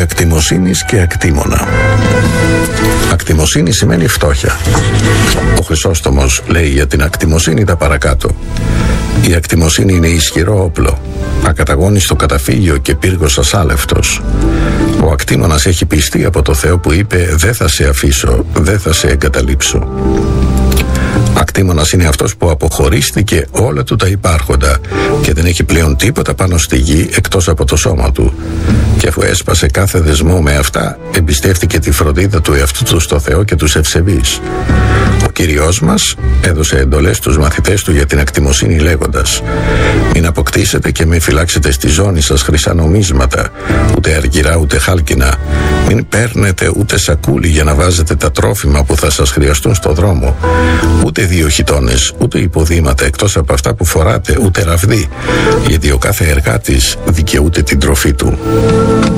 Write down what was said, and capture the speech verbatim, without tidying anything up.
ακτιμοσύνης και ακτίμωνα. Ακτιμοσύνη σημαίνει φτώχεια. Ο Χρυσόστομος λέει για την ακτιμοσύνη τα παρακάτω. Η ακτιμοσύνη είναι ισχυρό όπλο, ακαταγώνιστο καταφύγιο και πύργος ασάλευτος. Ο ακτίμωνας έχει πιστεί από το Θεό που είπε «Δεν θα σε αφήσω, δεν θα σε εγκαταλείψω». Ακτίμωνας είναι αυτός που αποχωρίστηκε όλα του τα υπάρχοντα και δεν έχει πλέον τίποτα πάνω στη γη εκτός από το σώμα του. Και αφού έσπασε κάθε δεσμό με αυτά, εμπιστεύτηκε τη φροντίδα του εαυτού του στο Θεό και τους ευσεβείς. Ο Κύριος μας έδωσε εντολές στους μαθητές του για την ακτιμοσύνη λέγοντας «Μην αποκτήσετε και μην φυλάξετε στη ζώνη σας χρυσά νομίσματα, ούτε αργυρά ούτε χάλκινα. Μην παίρνετε ούτε σακούλι για να βάζετε τα τρόφιμα που θα σας χρειαστούν στο δρόμο, ούτε δύο χιτώνες, ούτε υποδήματα εκτός από αυτά που φοράτε, ούτε ραβδί, γιατί ο κάθε εργάτης δικαιούται την τροφή του».